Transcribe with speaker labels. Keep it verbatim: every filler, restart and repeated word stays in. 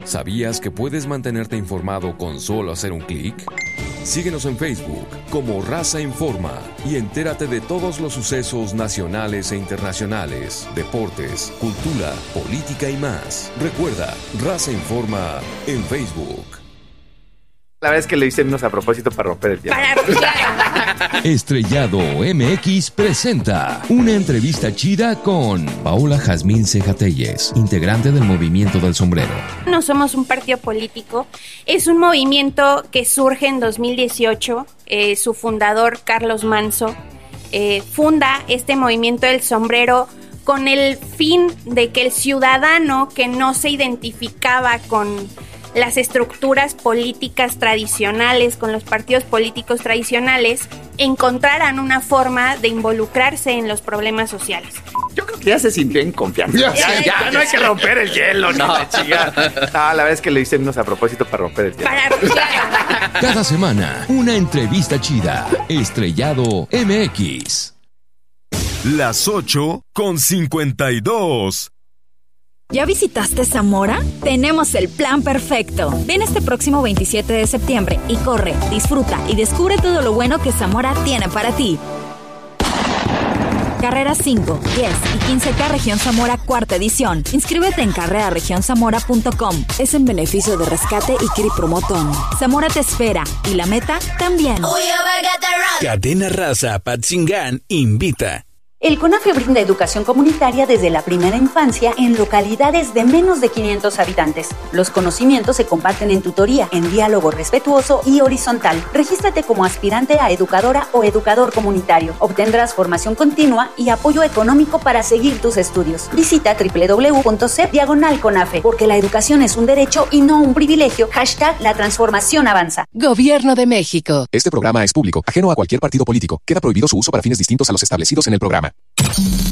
Speaker 1: ¿Sabías que puedes mantenerte informado con solo hacer un clic? Síguenos en Facebook como Raza Informa y entérate de todos los sucesos nacionales e internacionales, deportes, cultura, política y más. Recuerda, Raza Informa en Facebook.
Speaker 2: La verdad es que le hice unos a propósito para romper el hielo.
Speaker 1: Estrellado M X presenta una entrevista chida con Paola Jazmín Ceja-Telles, integrante del Movimiento del Sombrero.
Speaker 3: No somos un partido político, es un movimiento que surge en dos mil dieciocho. Eh, su fundador, Carlos Manso, eh, funda este Movimiento del Sombrero con el fin de que el ciudadano que no se identificaba con las estructuras políticas tradicionales, con los partidos políticos tradicionales, encontraran una forma de involucrarse en los problemas sociales.
Speaker 2: Yo creo que ya se sintió en confianza. Ya, ya, ya, ya no hay que romper el hielo, no, chica. No, la verdad es que le hice unos a propósito para romper el hielo.
Speaker 3: Para...
Speaker 1: Cada semana, una entrevista chida. Estrellado M X.
Speaker 4: Las ocho con cincuenta y dos.
Speaker 5: ¿Ya visitaste Zamora? Tenemos el plan perfecto. Ven este próximo veintisiete de septiembre y corre, disfruta y descubre todo lo bueno que Zamora tiene para ti. Carreras cinco, diez y quince K Región Zamora cuarta edición. Inscríbete en carrera región zamora punto com. Es en beneficio de Rescate y Cri Promotón. Zamora te espera y la meta también.
Speaker 6: Cadena Raza Patzingán invita.
Speaker 7: El CONAFE brinda educación comunitaria desde la primera infancia en localidades de menos de quinientos habitantes. Los conocimientos se comparten en tutoría, en diálogo respetuoso y horizontal. Regístrate como aspirante a educadora o educador comunitario. Obtendrás formación continua y apoyo económico para seguir tus estudios. Visita doble u doble u doble u punto c diagonal CONAFE, porque la educación es un derecho y no un privilegio. Hashtag la transformación avanza.
Speaker 8: Gobierno de México.
Speaker 9: Este programa es público, ajeno a cualquier partido político. Queda prohibido su uso para fines distintos a los establecidos en el programa.